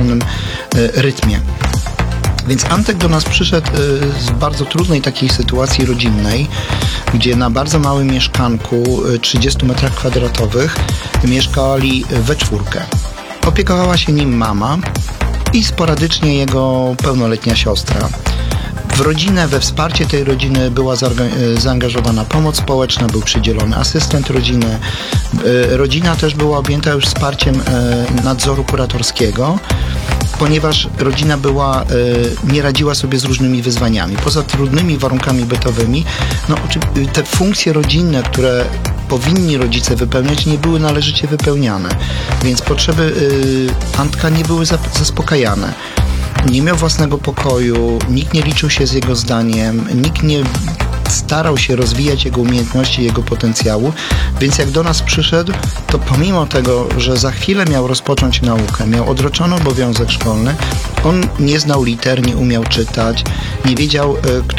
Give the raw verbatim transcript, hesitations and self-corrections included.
określonym rytmie. Więc Antek do nas przyszedł z bardzo trudnej takiej sytuacji rodzinnej, gdzie na bardzo małym mieszkanku, trzydziestu metrach kwadratowych, mieszkali we czwórkę. Opiekowała się nim mama i sporadycznie jego pełnoletnia siostra. W rodzinę, we wsparcie tej rodziny była zaangażowana pomoc społeczna, był przydzielony asystent rodziny. Rodzina też była objęta już wsparciem nadzoru kuratorskiego, ponieważ rodzina była, nie radziła sobie z różnymi wyzwaniami. Poza trudnymi warunkami bytowymi, no, te funkcje rodzinne, które powinni rodzice wypełniać, nie były należycie wypełniane, więc potrzeby Antka nie były zaspokajane. Nie miał własnego pokoju, nikt nie liczył się z jego zdaniem, nikt nie starał się rozwijać jego umiejętności, jego potencjału, więc jak do nas przyszedł, to pomimo tego, że za chwilę miał rozpocząć naukę, miał odroczony obowiązek szkolny, on nie znał liter, nie umiał czytać, nie wiedział,